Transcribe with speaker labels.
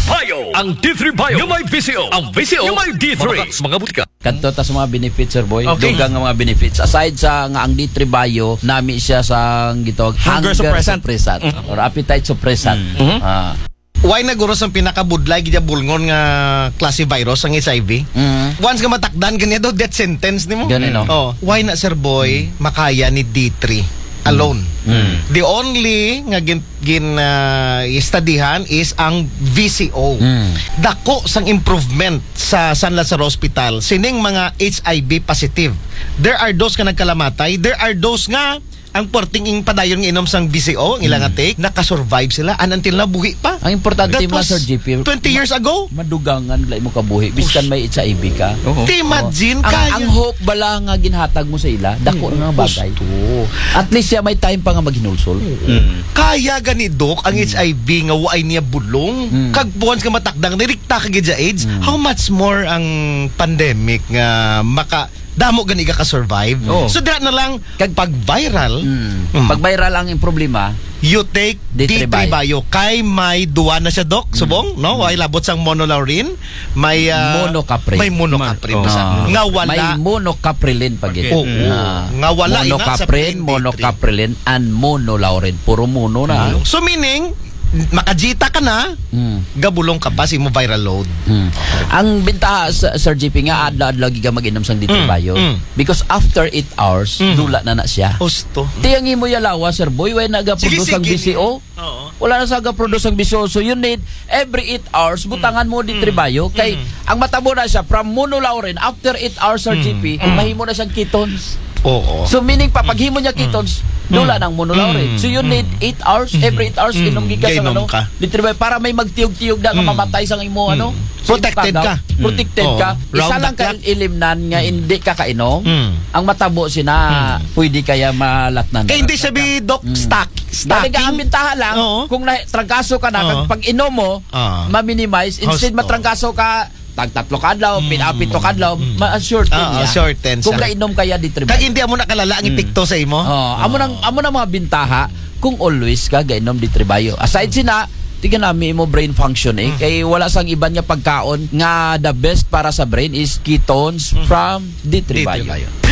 Speaker 1: Bio. Ang D3 Bio yung may VCO. Ang VCO yung may D3. Mga butika.
Speaker 2: Kadto ta sa mga benefits, Sir Boy.
Speaker 3: Okay.
Speaker 2: Dugang nga mga benefits. Aside sa nga ang D3 Bio, nami siya sa gitawag
Speaker 3: Hunger suppressant.
Speaker 2: or appetite suppressant.
Speaker 3: Why na guros ang pinakabudlay gid bulngon nga klase virus ang HIV? Once ka matakdan kanya daw death sentence nimo.
Speaker 2: Ganun, no?
Speaker 3: Oh, why na Sir Boy makaya ni D3 alone? The only nga studyhan is ang VCO. Dako sang improvement sa San Lazaro Hospital sining mga HIV positive. There are those nga nagkalamatay, there are those nga ang porting padayon nga inom sang VCO, ang ilang take, nakasurvive sila and until na buhi pa.
Speaker 2: Ang importante
Speaker 3: That
Speaker 2: mo,
Speaker 3: was
Speaker 2: Sir GP,
Speaker 3: 20 years ago.
Speaker 2: madugangan lay mo kabuhi biskan may HIV ka.
Speaker 3: Imagine kaya.
Speaker 2: Ang hope bala nga ginhatag mo sa ila, dako nga bagay. At least siya may time pa nga maghinulsol.
Speaker 3: Kaya gani Dok ang HIV nga waay niya bulong. Kag buwan ka matakdang direkta ka gid sa AIDS. How much more ang pandemic nga damo gani ka survive. So dira na lang kag pag viral.
Speaker 2: Pag viral ang problema,
Speaker 3: You take
Speaker 2: D3
Speaker 3: D3 Bio. Kay may duwa na siya Dok, subong, no? Ay labot sang monolaurin, may
Speaker 2: monocapri.
Speaker 3: May monocapri pa siya. Nga wala
Speaker 2: may monocaprilin pag ito.
Speaker 3: Nga wala
Speaker 2: monocaprin, monocaprilin and monolaurin. Puro mono na.
Speaker 3: So meaning makajita ka na, gabulong ka pa si mo viral load.
Speaker 2: Ang bintaha sa Sir GP nga adlaw-adlaw giga mag-inom sang D3 Bio because after 8 hours dula na siya.
Speaker 3: Husto.
Speaker 2: Tiyang imo yalawa Sir Boy way naga-produce ang BCO. Wala na sa ga-produce ang BCO, so you need every 8 hours butangan mo D3 Bio kay ang matabo na siya from monolaurin after 8 hours Sir GP mahimo na siyang ketones. So meaning papaghimo niya ketones dula ng monolaurin. So you need 8 hours, every 8 hours inom gigas sa ano. Ditribuy para may magtiyog-tiyog na nga mamatay sa imo ano.
Speaker 3: Protected ka.
Speaker 2: Protected ka. Isa lang ka ilimnan nga hindi ka kainom. Ang matabo sina pwede kaya malatnan.
Speaker 3: Kaya hindi sabi Dok stacking.
Speaker 2: Ang bintaha lang kung trangkaso ka na pag inom mo ma-minimize instead matrangkaso ka tag-tatlo kadlaw, pinapito kadlaw, ma-shorten niya.
Speaker 3: Shorten
Speaker 2: kung kainom kaya D3 Bio.
Speaker 3: Kag hindi mo nakalala ang epekto sa imo.
Speaker 2: Amo nang mga bintaha kung always ka gainom D3 Bio. Aside sina tingnan namin mo brain function kay wala sang iban nga pagkaon nga the best para sa brain is ketones from D3 Bio.